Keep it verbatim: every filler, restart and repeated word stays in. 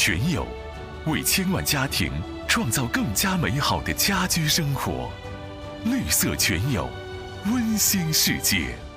全友，为千万家庭创造更加美好的家居生活。绿色全友，温馨世界。